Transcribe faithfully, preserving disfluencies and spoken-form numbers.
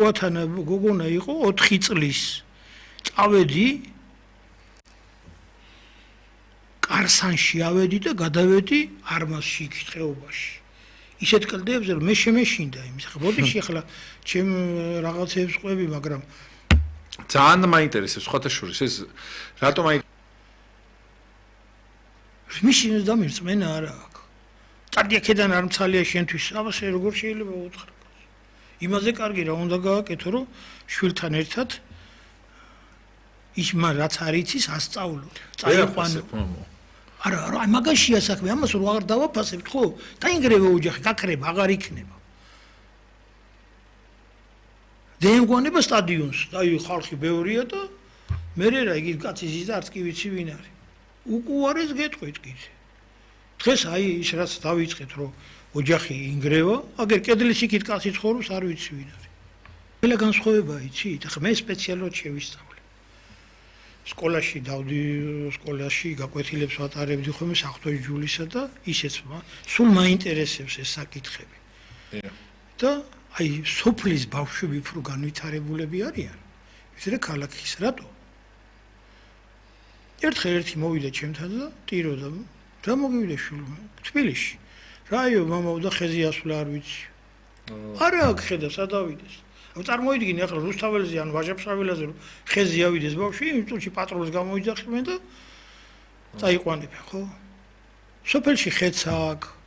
გოგოთან გოგონა იყო ოთხი წლის. წავედი კარსანში ავედი და გადავედი არმაზში ხეობაში. ისეთ კლდეებზე რომ მე შემეშინდა იმის. ხა ბოდიში ახლა ჩემ რაღაცებს ყვები, მაგრამ ძალიან მაინტერესებს სხვათა შორის ეს რატომ აი მიშინ დამირწმენა არა აქვს. წარდი აქედან არ მცალია შენთვის. აბა შე როგორ შეიძლება უთხრა? იმაზე კარგი რა უნდა გააკეთო, რომ შვილთან ერთად ის მა რაც არიცის ასწავლო. წაიყვანო. არა, არა, მაგაშია საქმე, ამას რო აღარ დავაფასებთ, ხო? დაინგრევა ოჯახი, გაქრება, აღარ იქნება. დაემგვანება სტადიონს, აი ხალხი ბევრია და მე რა იგი კაცი ზის და არც კი ვიცი ვინ არის. უკუარეს გეტყვით კიდე. დღეს აი ის რაც დავიწყეთ, რომ ოჯახი ინგრევა, აგერ კედლის იქით კაცი ცხოვრობს, არ ვიცი ვინ არის. ყველა განსხვავება იცით, ახლა მე სპეციალურად შევისწავლე. სკოლაში დავდი, სკოლაში გაკვეთილებს ვატარებდი ხოლმე საღვთო ჯულისა და ისეც სულ მაინტერესებს ეს საკითხები. და აი სოფლის ბავშვები უფრო განვითარებულები არიან. ვიდრე ქალაქის, რატო? ერთხელ ერთი მოვიდა ჩემთან და ტირო და რა მოგივიდა შვილო თბილისში. რაიო მამაო და ხეზე ასვლა არ ვიცი. არა აქ ხედა სადავიდეს. წარმოიდგინე ახლა რუსთაველზე ან ვაჟაფშაველაზე რომ ხეზე ავიდეს ბავშვი, იმ წუთში პატრონს გამოიძახებენ და წაიყვანებენ, ხო? სოფელში ხეც აქვს,